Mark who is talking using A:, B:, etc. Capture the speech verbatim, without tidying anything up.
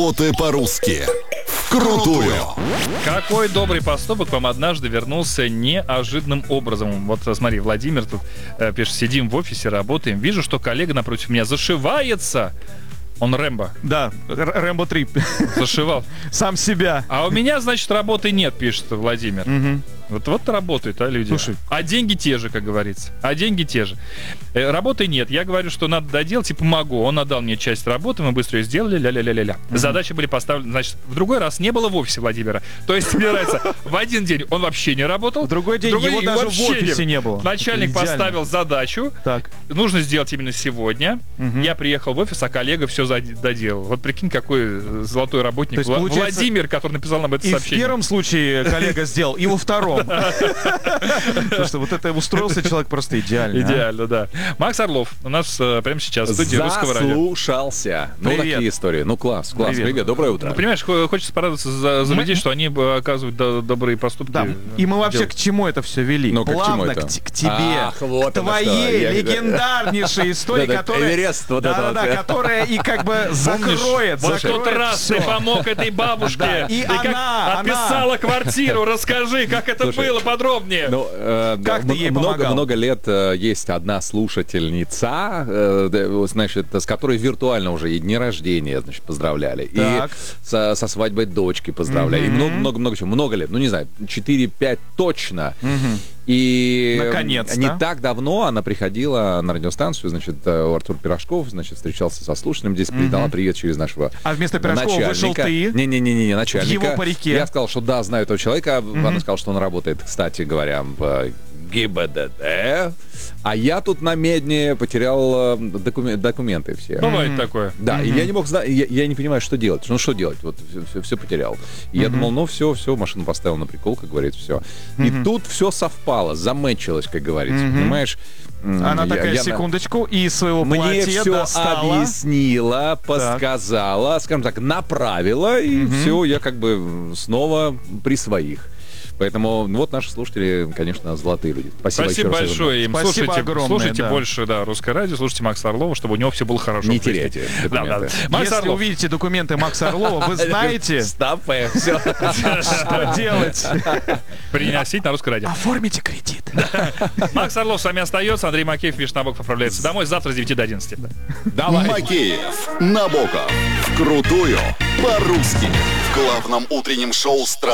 A: Работы по-русски. Вкрутую.
B: Какой добрый поступок вам однажды вернулся неожиданным образом? Вот смотри, Владимир тут э, пишет: сидим в офисе, работаем, вижу, что коллега напротив меня зашивается. Он Рэмбо.
C: Да, Рэмбо три.
B: Зашивал.
C: Сам себя.
B: А у меня, значит, работы нет, пишет Владимир.
C: Угу.
B: Вот, вот работают, а, люди.
C: Слушай.
B: А деньги те же, как говорится. А деньги те же. Э, работы нет. Я говорю, что надо доделать, и помогу. Он отдал мне часть работы, мы быстро ее сделали, ля-ля-ля-ля-ля. Mm-hmm. Задачи были поставлены, значит, в другой раз не было в офисе Владимира. То есть, мне нравится, в один день он вообще не работал.
C: В другой день
B: другой
C: его
B: день
C: даже
B: вообще
C: в офисе не было.
B: Начальник
C: Идеально.
B: поставил задачу.
C: Так.
B: Нужно сделать именно сегодня.
C: Mm-hmm.
B: Я приехал в офис, а коллега все доделал. Вот прикинь, какой золотой работник.
C: То есть,
B: Вла-
C: получается,
B: Владимир, который написал нам это
C: и
B: сообщение.
C: в первом случае коллега сделал, и во втором. Потому что вот это устроился человек просто идеально.
B: Идеально, да. Макс Орлов у нас э, прямо сейчас в студии Русского радио.
D: Заслушался. Ну,
C: Привет.
D: такие истории. Ну, класс, класс.
C: Привет.
D: Привет, доброе утро.
B: Ну, понимаешь, хо- хочется порадоваться за, за
C: Мы-
B: людей, что они э, оказывают до- добрые поступки.
C: Да. И мы вообще
B: делают.
C: к чему это все вели?
D: Ну, к чему
C: Плавно
D: это?
C: к, те- к тебе,
D: Ах, вот
C: к
D: оно
C: твоей
D: что. Я-
C: легендарнейшей истории,
D: Да-да,
C: которая,
D: Эверест вот это
C: да, да,
D: вот.
C: которая и как бы закроет,
B: Вот в
C: закроет
B: тот раз
C: всё.
B: ты помог этой бабушке.
C: Да, и
B: как
C: она,
B: отписала квартиру. Расскажи, как это
D: Слушай,
B: было подробнее.
D: Ну, э,
C: Как ты ей
D: много,
C: помогал?
D: много лет э, есть одна слушательница, э, да, вот, значит, с которой виртуально уже и дни рождения, значит, поздравляли.
C: Так.
D: И со, со свадьбой дочки поздравляли.
C: Мгм.
D: И много-много-много чего. Много лет, ну не знаю, четыре-пять точно.
C: Мгм.
D: И э,
C: Наконец-то.
D: не так давно она приходила на радиостанцию, значит, э, у Артура Пирожков, значит, встречался со слушателем, здесь передала привет через нашего
C: А вместо Пирожкова вышел ты?
D: Не-не-не, начальника.
C: В его парике.
D: Я сказал, что да, знаю этого человека. Она сказала, что он работает, кстати говоря, в ГИБДД. А я тут на Медне потерял э, докумен- документы все.
B: Бывает такое.
D: Да, и я не мог знать, я, я не понимаю, что делать. Ну, что делать? Вот все, потерял. И я думал, ну все, все, машину поставил на прикол, как говорится, все. И тут все совпало, замэчилось, как говорится, понимаешь? М,
C: Она
D: я-
C: такая,
D: я на-
C: секундочку, и из своего
D: Мне
C: платья
D: все
C: достала.
D: объяснила, подсказала, скажем так, направила, и все, я как бы снова при своих. Поэтому ну, вот наши слушатели, конечно, золотые люди. Спасибо,
B: Спасибо
D: еще раз.
B: большое им.
C: Спасибо
B: Слушайте,
C: огромное,
B: слушайте
C: да.
B: больше, да, Русское радио, слушайте Макса Орлова, чтобы у него все было хорошо.
D: Не
B: в жизни.
D: теряйте
B: Да, да.
D: документы.
B: Макс
C: Если
B: Орлов.
C: увидите документы Макса Орлова, вы знаете,
D: Стопэ, все.
C: что делать.
B: Приносить на Русское радио.
C: Оформите кредит.
B: Макс Орлов с вами остается. Андрей Макеев, Миш Набоков отправляется домой. Завтра с девяти до одиннадцати.
D: Давай.
A: Макеев, Набоков. Вкрутую. По-русски. В главном утреннем шоу страны.